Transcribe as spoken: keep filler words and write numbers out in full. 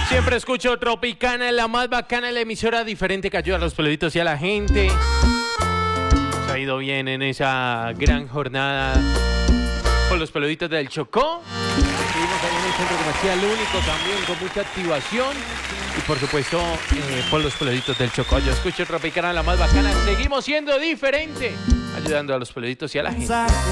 Siempre escucho Tropicana, la más bacana, la emisora diferente que ayuda a los peluditos y a la gente. Nos ha ido bien en esa gran jornada con los peluditos del Chocó. Estuvimos ahí en el centro comercial único también con mucha activación. Y por supuesto, eh, por los peluditos del Chocó. Yo escucho Tropicana, la más bacana. Seguimos siendo diferente, ayudando a los peluditos y a la gente.